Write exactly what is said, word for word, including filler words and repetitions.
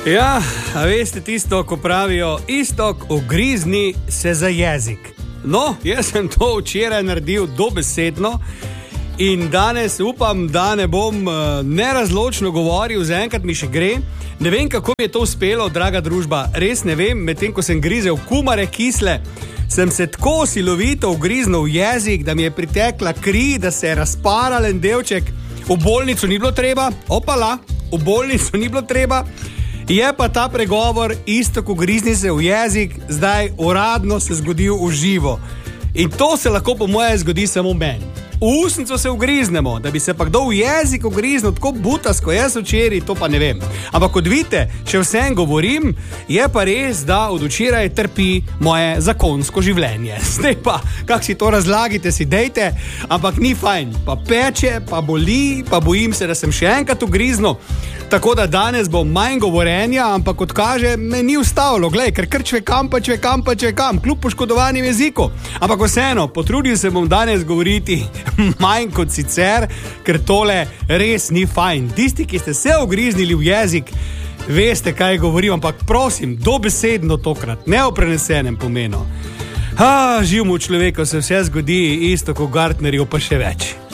Ja, a veste tisto, ko pravijo, Iztok, ugrizni se za jezik. No, jaz sem to včeraj naredil dobesedno in danes upam, da ne bom uh, nerazločno govoril, zaenkrat mi še gre. Ne vem, kako mi je to uspelo, draga družba, res ne vem, medtem ko sem grizel kumare kisle, sem se tako silovito ugriznil v jezik, da mi je pritekla kri, da se je razparal en delček. V bolnico ni bilo treba, opala, v bolnico ni bilo treba. Je pa ta pregovor, Iztok, ugrizni se v jezik, zdaj uradno se zgodil v živo. In to se lahko po moje zgodi samo meni. V usnico se ugriznemo, da bi se pa kdo v jezik ugriznil tako butasko, jaz včeraj, to pa ne vem. Ampak kot vidite, če vsem govorim, je pa res, da od včeraj trpi moje zakonsko življenje. Zdaj pa, kak si to razlagite, si dejte, ampak ni fajn. Pa peče, pa boli, pa bojim se, da sem še enkrat ugriznil. Tako da danes bo manj govorenja, ampak kot kaže, me ni ustavilo. Glej, ker kar čvekam, pa čvekam, pa čvekam, kljub poškodovanim jeziku. Ampak vseeno, potrudil se bom danes govoriti manj kot sicer, ker tole res ni fajn. Tisti, ki ste se ugriznili v jezik, veste, kaj govorim, ampak prosim, dobesedno tokrat, ne v prenesenem pomenu. Ah, živmu človeku se vse zgodi, isto kot Gartnerju, pa še več.